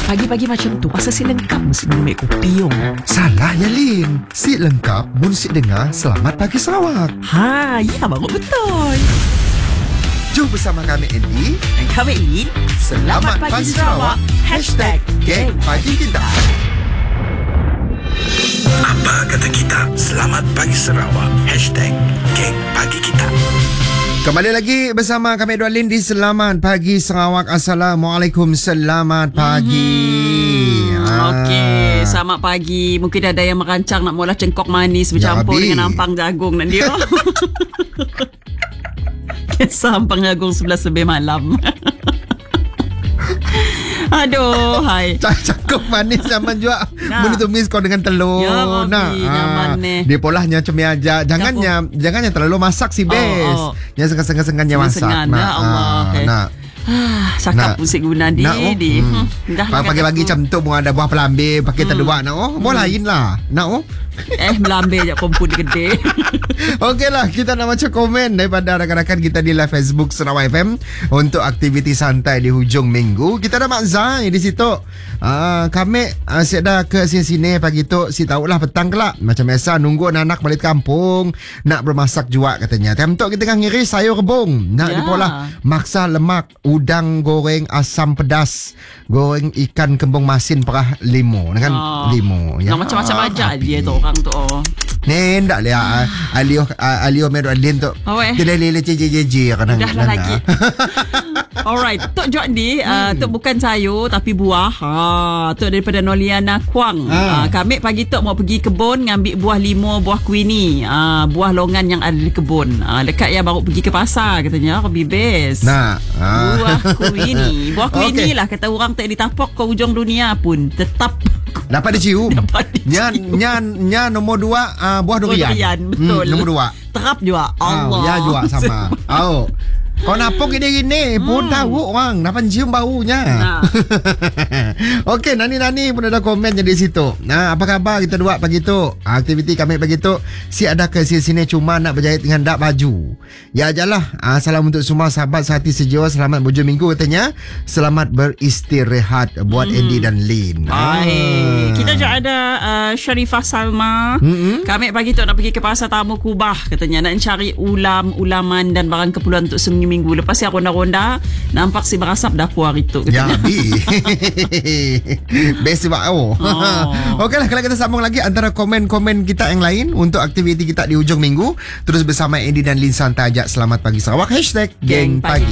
pagi-pagi macam tu pasal si lengkap mesti minum kopi yung. Salah ya Lin. Si lengkap mun si dengar Selamat Pagi Sarawak. Ha, ya baru betul. Jom bersama kami Andy Dan kami Lin. Selamat Pagi Sarawak. #Geng Pagi Kita. Apa kata kita? Selamat Pagi Sarawak. #Geng Pagi Kita. Kembali lagi bersama kami Dua Lin di Selamat Pagi Sarawak. Assalamualaikum. Selamat pagi. Okey, selamat pagi. Mungkin ada yang merancang nak mula cengkok manis bercampur Abi. dengan ampang jagung nanti. Kisah ampang jagung 11 lebih malam. Aduh, hai. Cakap manis zaman juga. Nah. Benda tumis kau dengan telur. Ya, Abi, nyaman ni. Dia polahnya cumi aja. Jangannya terlalu masak si bes. Oh. Yang sengan-sengannya masak. Sengan-sengan, ya Allah. Okay. Nak. Cakap pusing guna di. Dah Pagi-pagi macam tu pun ada buah pelambe pakai terduak nak buah lain lah. Nak melambe je perempuan gede. Okeylah, kita nak baca komen daripada rakan-rakan kita di live Facebook Sarawak FM untuk aktiviti santai di hujung minggu. Kita ada Mak Zai di situ. Kami siap ke sini pagi tu. Si tahulah petang kelak. Macam biasa nunggu anak balik kampung nak bermasak juga katanya. Time tu kita ngiris sayur rebung. Nak dipolah maksa lemak, udang goreng asam pedas, goreng ikan kembung masin perah limo dengan limo. Ya, macam-macam aja dia tu orang tu. Ni ndak lihat Alio Medalin tu. Dia lele jeje kadang. Dah lah lagi. Alright, Tok Jok ni Tok bukan sayur tapi buah. Tok daripada Noliana Kuang. Kami pagi Tok mau pergi kebun ngambil buah limo, buah kuini, buah longan yang ada di kebun. Dekat yang baru pergi ke pasar katanya Robi best. Buah kuini. Buah kuini lah kata orang tak ditapok ke ujung dunia pun tetap dapat dicium. Nya nombor 2 buah durian. Betul. Nombor 2 terap juga. Allah. Ya juga sama. Kau napok gini-gini pun tahu orang dapat cium baunya. Okey, Nani pun ada komen di situ. Apa khabar kita dua pagi tu? Aktiviti kami pagi tu si ada ke sini cuma nak berjahit dengan dak baju. Ya ajalah. Salam untuk semua sahabat sehati sejiwa. Selamat berhujung minggu katanya. Selamat beristirahat buat Andy dan Lin. Kita juga ada Sharifah Salma. Kami pagi tu nak pergi ke pasar Tamu Kubah katanya nak cari ulaman dan barang keperluan untuk seminggu. Lepas yang ronda-ronda nampak si berasap dapur hari tu. Ya, best sebab Okeylah, kalau kita sambung lagi antara komen-komen kita yang lain untuk aktiviti kita di hujung minggu. Terus bersama Andy dan Lin santai ajak Selamat Pagi Sarawak. #Geng Pagi